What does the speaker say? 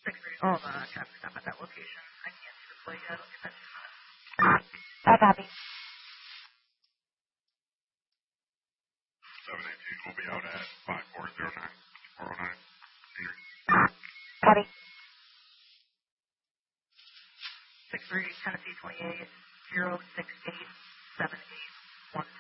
Oh, the traffic stop at that location. I can't see the plate yet. I'll get that to you. I copy. 718 will be out at 5409. 409. Copy. 63 Tennessee 28 068 78 110.